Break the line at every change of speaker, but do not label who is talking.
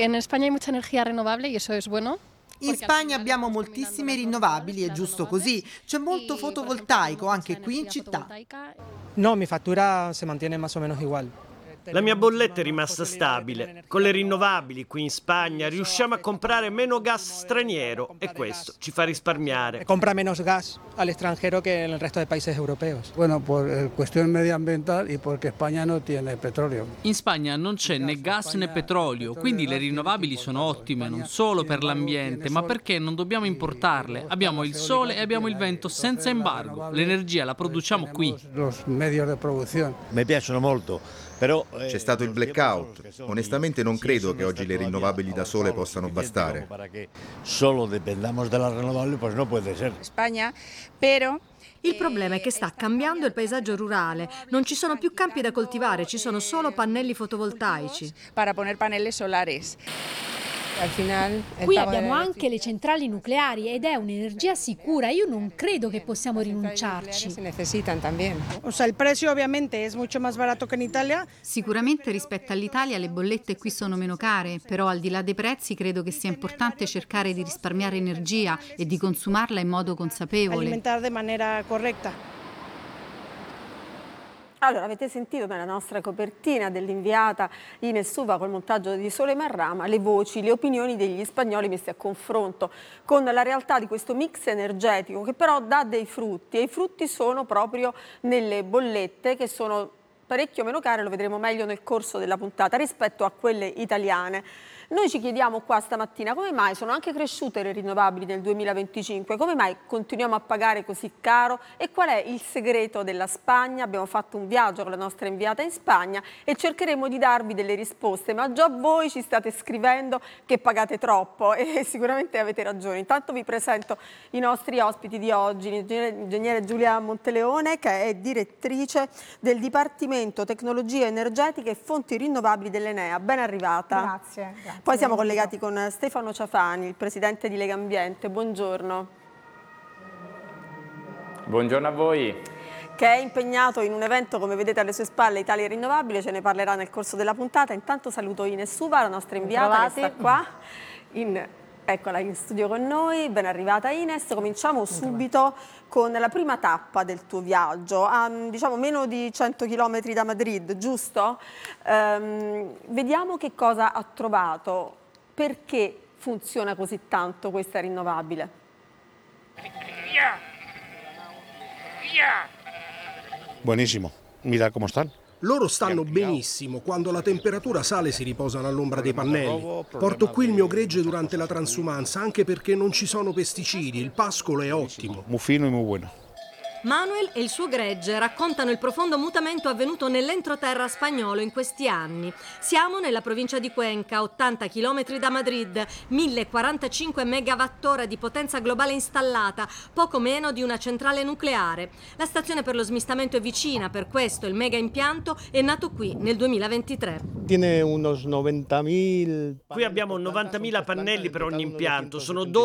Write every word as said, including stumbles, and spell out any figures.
En España hay mucha energía renovable y eso es bueno.
In Spagna abbiamo moltissime rinnovabili, è giusto così. C'è molto fotovoltaico anche qui in città.
No, mi fattura se mantiene más o menos igual.
La mia bolletta è rimasta stabile. Con le rinnovabili qui in Spagna riusciamo a comprare meno gas straniero e questo ci fa risparmiare.
Compra menos gas al extranjero que en el resto de países europeos.
Bueno, por eh, cuestión medioambiental y porque España no tiene petróleo.
In Spagna non c'è né gas né petrolio, quindi le rinnovabili sono ottime non solo per l'ambiente, ma perché non dobbiamo importarle. Abbiamo il sole e abbiamo il vento senza embargo. L'energia la produciamo qui.
Los medios de producción.
Mi piacciono molto. Però, eh,
C'è stato il blackout. Onestamente non credo che oggi le rinnovabili da sole possano bastare.
Solo dependamos de las renovables, pues no puede ser.
Spagna, però
Il problema è che sta cambiando il paesaggio rurale. Non ci sono più campi da coltivare, ci sono solo pannelli fotovoltaici.
para poner paneles solares. Al final,
Qui abbiamo anche le centrali nucleari ed è un'energia sicura. Io non credo che possiamo
se
rinunciarci.
necesitan también.
O sea, el precio obviamente es mucho más barato que en Italia.
Sicuramente rispetto all'Italia le bollette qui sono meno care, però al di là dei prezzi credo che sia importante cercare di risparmiare energia e di consumarla in modo consapevole.
Alimentar de manera correcta.
Allora, avete sentito nella nostra copertina dell'inviata Ines Uva col montaggio di Sole Marrama le voci, le opinioni degli spagnoli messe a confronto con la realtà di questo mix energetico che però dà dei frutti e i frutti sono proprio nelle bollette che sono parecchio meno care, lo vedremo meglio nel corso della puntata, rispetto a quelle italiane. Noi ci chiediamo qua stamattina come mai sono anche cresciute le rinnovabili nel duemilaventicinque, come mai continuiamo a pagare così caro e qual è il segreto della Spagna. Abbiamo fatto un viaggio con la nostra inviata in Spagna e cercheremo di darvi delle risposte, ma già voi ci state scrivendo che pagate troppo e sicuramente avete ragione. Intanto vi presento i nostri ospiti di oggi, l'ingegnere Giulia Monteleone che è direttrice del Dipartimento Tecnologie Energetiche e Fonti Rinnovabili dell'Enea. Ben arrivata.
Grazie. grazie.
Poi siamo collegati con Stefano Ciafani, il presidente di Legambiente. Buongiorno.
Buongiorno a voi.
Che è impegnato in un evento, come vedete alle sue spalle, Italia Rinnovabile, ce ne parlerà nel corso della puntata. Intanto saluto Ines Uva, la nostra inviata che sta qua, in, eccola in studio con noi. Ben arrivata Ines. Cominciamo subito con la prima tappa del tuo viaggio, a diciamo meno di cento chilometri da Madrid, giusto? Ehm, vediamo che cosa ha trovato, perché funziona così tanto questa rinnovabile.
Buonissimo, mira come stanno.
Loro stanno benissimo, quando la temperatura sale si riposano all'ombra dei pannelli. Porto qui il mio gregge durante la transumanza, anche perché non ci sono pesticidi, il pascolo è ottimo.
Muy fino y muy bueno.
Manuel e il suo gregge raccontano il profondo mutamento avvenuto nell'entroterra spagnolo in questi anni. Siamo nella provincia di Cuenca, ottanta chilometri da Madrid, mille quarantacinque megawattora di potenza globale installata, poco meno di una centrale nucleare. La stazione per lo smistamento è vicina, per questo il mega impianto è nato qui nel duemilaventitré.
Tiene unos novantamila.
Qui abbiamo novantamila pannelli per ogni impianto, sono